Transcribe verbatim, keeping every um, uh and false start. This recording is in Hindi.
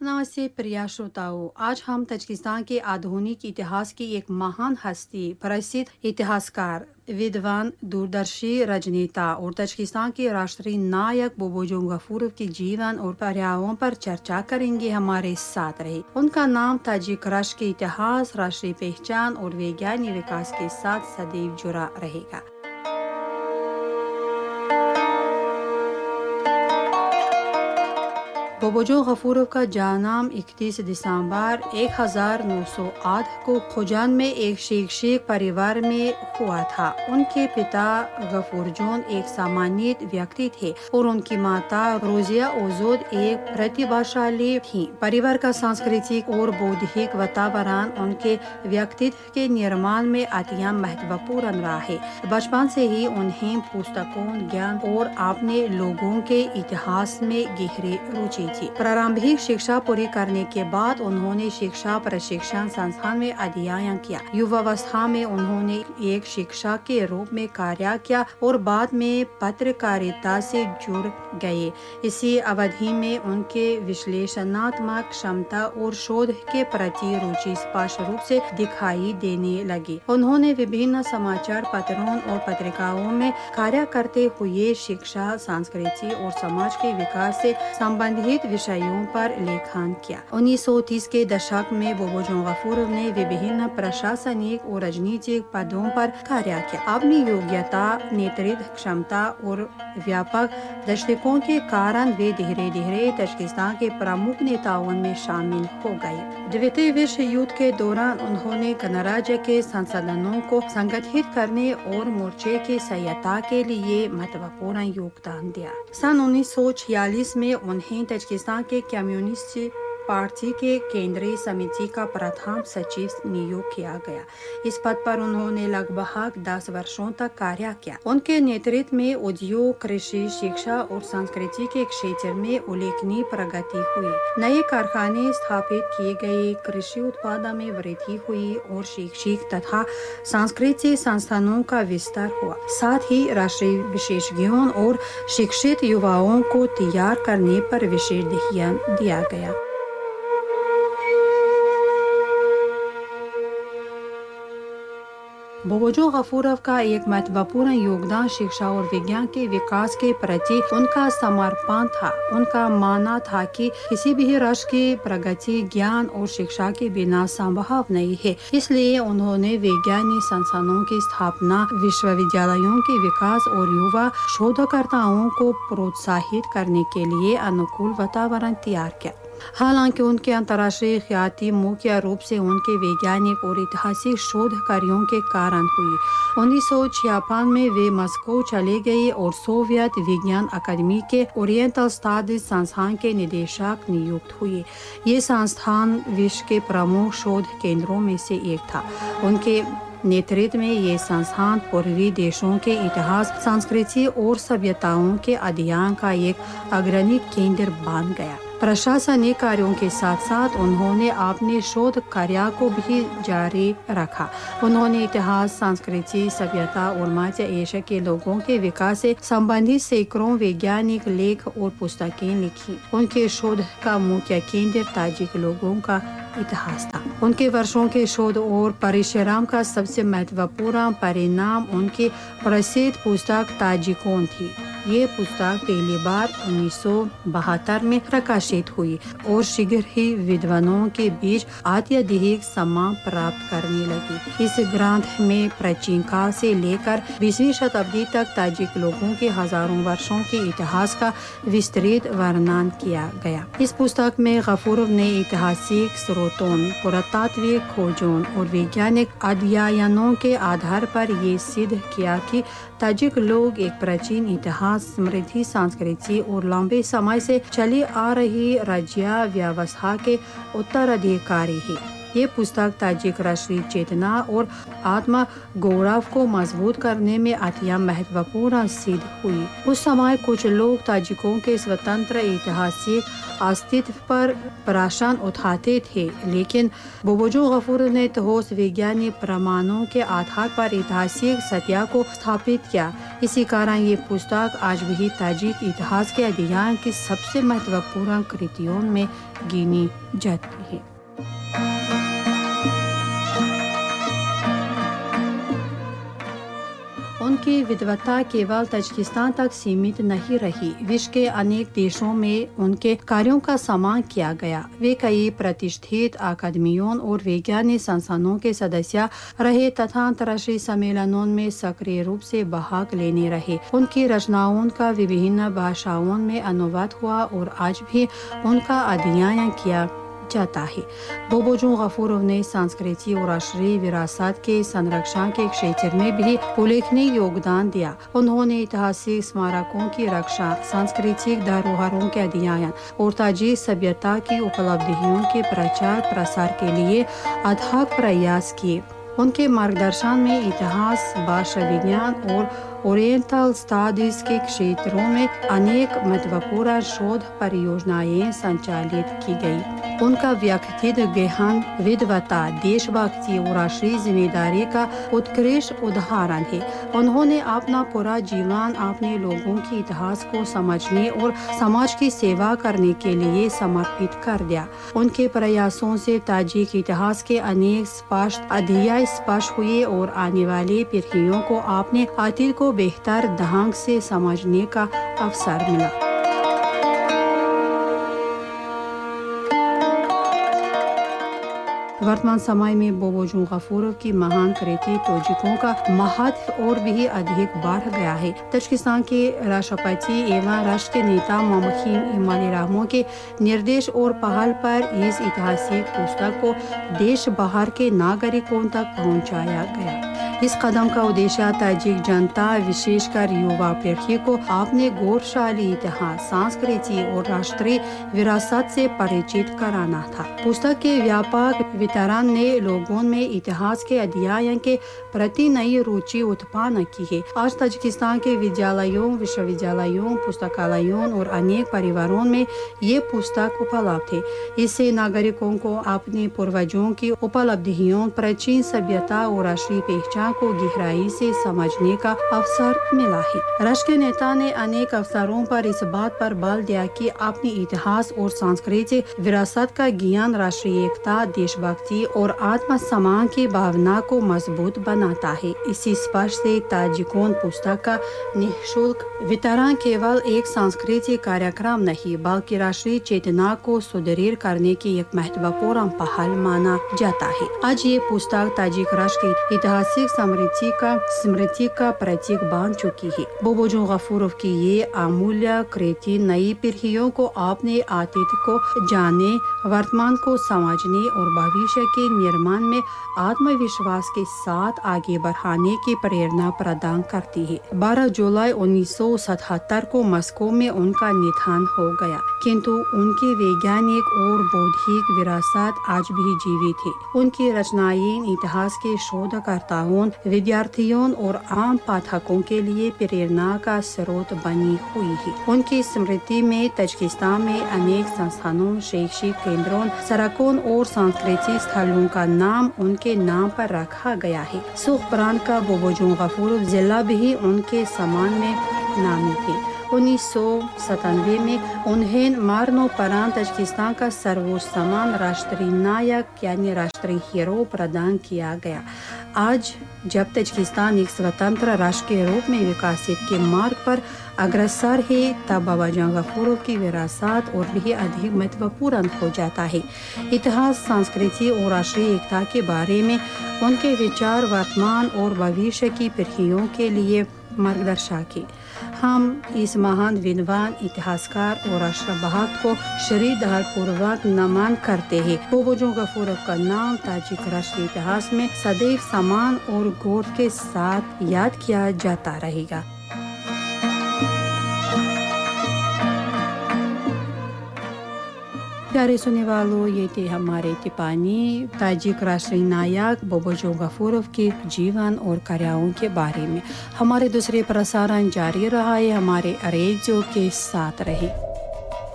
नमस्ते प्रिय श्रोताओं, आज हम तजिकिस्तान के आधुनिक इतिहास की एक महान हस्ती, प्रसिद्ध इतिहासकार, विद्वान, दूरदर्शी राजनेता और तजिकिस्तान के राष्ट्रीय नायक बोबोजोन गफूरोव के जीवन और पर्यायों पर चर्चा करेंगे। हमारे साथ रहे। उनका नाम ताजिक राष्ट्र के इतिहास, राष्ट्रीय पहचान और वैज्ञानिक विकास के साथ सदैव जुड़ा रहेगा। बोबोजोन गफूरोव का जन्म इकतीस दिसंबर एक हज़ार नौ सौ आठ को खुजान में एक शिक्षक परिवार में हुआ था। उनके पिता गफूरजोन एक सामान्य व्यक्ति थे और उनकी माता रोजिया ओजोद एक प्रतिभाशाली थी। परिवार का सांस्कृतिक और बौद्धिक वातावरण उनके व्यक्तित्व के निर्माण में अत्यंत महत्वपूर्ण रहा है। बचपन से ही उन्हें पुस्तकों, ज्ञान और अपने लोगों के इतिहास में गहरी रुचि थी। प्रारंभिक शिक्षा पूरी करने के बाद उन्होंने शिक्षा प्रशिक्षण संस्थान में अध्ययन किया। युवावस्था में उन्होंने एक शिक्षक के रूप में कार्य किया और बाद में पत्रकारिता से जुड़ गए। इसी अवधि में उनके विश्लेषणात्मक क्षमता और शोध के प्रति रुचि स्पष्ट रूप से दिखाई देने लगी। उन्होंने विभिन्न समाचार पत्रों और पत्रिकाओं में कार्य करते हुए शिक्षा, संस्कृति और समाज के विकास से संबंधित विषयों पर लेखन किया। उन्नीस सौ तीस के दशक में बोबोजोन गफूरोव ने विभिन्न प्रशासनिक और राजनीतिक पदों पर कार्य किया। अपनी योग्यता, नेतृत्व क्षमता और व्यापक दृष्टिकोण के कारण वे धीरे धीरे तजिकिस्तान के प्रमुख नेताओं में शामिल हो गए। द्वितीय विश्व युद्ध के दौरान उन्होंने गणराज्य के संसाधनों को संगठित करने और मोर्चे की सहायता के लिए महत्वपूर्ण योगदान दिया। सन उन्नीस सौ छियालीस में उन्हें तजिकिस्तान के कम्युनिस्ट पार्टी के केंद्रीय समिति का प्रथम सचिव नियुक्त किया गया। इस पद पर उन्होंने लगभग दस वर्षों तक कार्य किया। उनके नेतृत्व में उद्योग, कृषि, शिक्षा और संस्कृति के क्षेत्र में उल्लेखनीय प्रगति हुई। नए कारखाने स्थापित किए गए, कृषि उत्पादन में वृद्धि हुई और शैक्षिक तथा सांस्कृतिक संस्थानों का विस्तार हुआ। साथ ही राष्ट्रीय विशेषज्ञों और शिक्षित युवाओं को तैयार करने पर विशेष ध्यान दिया गया। बोबोजोन गफूरोव का एक महत्वपूर्ण योगदान शिक्षा और विज्ञान के विकास के प्रति उनका समर्पण था। उनका मानना था कि किसी भी राष्ट्र की प्रगति ज्ञान और शिक्षा के बिना संभव नहीं है। इसलिए उन्होंने वैज्ञानिक संस्थानों की स्थापना, विश्वविद्यालयों के विकास और युवा शोधकर्ताओं को प्रोत्साहित करने के लिए अनुकूल वातावरण तैयार किया। हालांकि उनके अंतर्राष्ट्रीय ख्याति मुख्य रूप से उनके वैज्ञानिक और ऐतिहासिक शोध कार्यों के कारण हुई। उन्नीस सौ छियापन में वे मॉस्को चले गए और सोवियत विज्ञान अकादमी के ओरिएंटल स्टडीज संस्थान के निदेशक नियुक्त हुए। ये संस्थान विश्व के प्रमुख शोध केंद्रों में से एक था। उनके नेतृत्व में ये संस्थान पूर्वी देशों के इतिहास, संस्कृति और सभ्यताओं के अध्ययन का एक अग्रणी केंद्र बन गया। प्रशासनिक कार्यों के साथ साथ उन्होंने अपने शोध कार्य को भी जारी रखा। उन्होंने इतिहास, संस्कृति, सभ्यता और मध्य एशिया के लोगों के विकास से संबंधित सैकड़ों वैज्ञानिक लेख और पुस्तकें लिखी। उनके शोध का मुख्य केंद्र ताजिक लोगों का इतिहास था। उनके वर्षों के शोध और परिश्रम का सबसे महत्वपूर्ण परिणाम उनकी प्रसिद्ध पुस्तक ताजिकोन थी। ये पुस्तक पहली बार उन्नीस सौ बहत्तर में प्रकाशित हुई और शीघ्र ही विद्वानों के बीच अत्यधिक सम्मान प्राप्त करने लगी। इस ग्रंथ में प्राचीन काल से लेकर बीसवीं शताब्दी तक ताजिक लोगों के हजारों वर्षों के इतिहास का विस्तृत वर्णन किया गया। इस पुस्तक में गफूरोव ने ऐतिहासिक स्रोतों, पुरातात्विक खोजों और वैज्ञानिक अध्ययनों के आधार पर ये सिद्ध किया कि ताजिक लोग एक प्राचीन इतिहास, समृद्धि संस्कृति और लंबे समय से चली आ रही राज्य व्यवस्था के उत्तराधिकारी है। ये पुस्तक ताजिक राष्ट्रीय चेतना और आत्म गौरव को मजबूत करने में अत्यंत महत्वपूर्ण सिद्ध हुई। उस समय कुछ लोग ताजिकों के स्वतंत्र ऐतिहासिक अस्तित्व पर प्रश्न उठाते थे, लेकिन बोबोजो गफूर ने ठोस वैज्ञानिक प्रमाणों के आधार पर ऐतिहासिक सत्य को स्थापित किया। इसी कारण ये पुस्तक आज भी ताजिक इतिहास के अध्ययन की सबसे महत्वपूर्ण कृतियों में गिनी जाती है। उनकी विद्वता केवल ताजिकिस्तान तक सीमित नहीं रही, विश्व के अनेक देशों में उनके कार्यों का सम्मान किया गया। वे कई प्रतिष्ठित अकादमियों और वैज्ञानिक संस्थानों के सदस्य रहे तथा अंतर्राष्ट्रीय सम्मेलनों में सक्रिय रूप से भाग लेने रहे। उनकी रचनाओं का विभिन्न भाषाओं में अनुवाद हुआ और आज भी उनका अध्ययन किया जाता है। बोबोजो गफूर ने संस्कृति और राष्ट्रीय विरासत के संरक्षण के क्षेत्र में भी उल्लेखनीय योगदान दिया। उन्होंने ऐतिहासिक स्मारकों की रक्षा, सांस्कृतिक धरोहरों के अध्ययन और ताजिक सभ्यता की उपलब्धियों के प्रचार प्रसार के लिए अथक प्रयास किए। उनके मार्गदर्शन में इतिहास, भाषा विज्ञान और ओरिएंटल स्टडीज के क्षेत्रों में अनेक महत्वपूर्ण शोध परियोजनाएं संचालित की गई। उनका व्यक्तित्व गहन विद्वता, देशभक्ति और राष्ट्रीय जिम्मेदारी का उत्कृष्ट उदाहरण है। उन्होंने अपना पूरा जीवन अपने लोगों के इतिहास को समझने और समाज की सेवा करने के लिए समर्पित कर दिया। उनके प्रयासों से ताजिक इतिहास के अनेक स्पष्ट अध्याय स्पष्ट हुए और आने वाली पीढ़ियों को अपने अतीत को बेहतर ढंग से समझने का अवसर मिला। वर्तमान समय में बोबोजो गफूर की महान कृति ताजिकों का महत्व और भी अधिक बढ़ गया है। ताजिकिस्तान के राष्ट्रपति एवं राष्ट्र के नेता मोहम्मद इमाली रहमो के निर्देश और पहल पर इस ऐतिहासिक पुस्तक को देश बाहर के नागरिकों तक पहुंचाया गया। इस कदम का उद्देश्य ताजिक जनता, विशेषकर युवा पीढ़ी को अपने गौरवशाली इतिहास, संस्कृति और राष्ट्रीय विरासत से परिचित कराना था। पुस्तक के व्यापक वितरण ने लोगों में इतिहास के अध्ययन के प्रति नई रुचि उत्पन्न की है। आज ताजिकिस्तान के विद्यालयों, विश्वविद्यालयों, पुस्तकालयों और अनेक परिवारों में ये पुस्तक उपलब्ध है। इससे नागरिकों को अपने पूर्वजों की उपलब्धियों, प्राचीन सभ्यता और राष्ट्रीय पहचान को गहराई से समझने का अवसर मिला है। राष्ट्र के नेता ने अनेक अवसरों पर इस बात पर बल दिया कि अपने इतिहास और सांस्कृतिक विरासत का ज्ञान राष्ट्रीय एकता, देशभक्ति और आत्मसम्मान की भावना को मजबूत बनाता है। इसी स्पष्ट से ताजिकों पुस्तक का निःशुल्क वितरण केवल एक सांस्कृतिक कार्यक्रम नहीं, बल्कि राष्ट्रीय चेतना को सुदृढ़ करने की एक महत्वपूर्ण पहल माना जाता है। आज ये पुस्तक ताजिक राष्ट्र की ऐतिहासिक समृद्धि का स्मृति का प्रतीक बन चुकी है। बोबोजो गफूर की ये अमूल्य कृति नई पीढ़ियों को अपने अतीत को जानने, वर्तमान को समझने और भविष्य के निर्माण में आत्मविश्वास के साथ आगे बढ़ाने की प्रेरणा प्रदान करती है। बारह जुलाई उन्नीस सौ सतहत्तर को मॉस्को में उनका निधन हो गया, किंतु उनकी वैज्ञानिक और बौद्धिक विरासत आज भी जीवित है। उनकी रचनाएं इतिहास के शोधकर्ताओं, विद्यार्थियों और आम पाठकों के लिए प्रेरणा का स्रोत बनी हुई है। उनकी स्मृति में ताजिकिस्तान में अनेक संस्थानों, शैक्षिक केंद्रों, सड़कों और सांस्कृतिक स्थलों का नाम उनके नाम पर रखा गया है। सुख प्रांत का बोबोजो गफूर जिला भी उनके सम्मान में नामी है। उन्नीस सौ सतानवे में उन्हें मरणोपरांत ताजिकिस्तान का सर्वोच्च सम्मान राष्ट्रीय नायक यानी राष्ट्रीय हीरो प्रदान किया गया। आज जब ताजिकिस्तान एक स्वतंत्र राष्ट्र के रूप में विकसित के मार्ग पर अग्रसर है, तब बोबोजो गफूर की विरासत और भी अधिक महत्वपूर्ण हो जाता है। इतिहास, संस्कृति और राष्ट्रीय एकता के बारे में उनके विचार वर्तमान और भविष्य की पीढ़ियों के लिए मार्गदर्शक है। हम इस महान विद्वान, इतिहासकार और राष्ट्रभक्त को श्रद्धापूर्वक नमन करते हैं। बोबोजो गफूर का नाम ताजिक राष्ट्रीय इतिहास में सदैव सम्मान और गौरव के साथ याद किया जाता रहेगा। प्यारे सुनने वालों, ये थे हमारे तिपानी ताजिक राष्ट्रीय नायक बोबोजो गफूरव के जीवन और कार्यों के बारे में। हमारे दूसरे प्रसारण जारी रहा है, हमारे रेडियो के साथ रहे।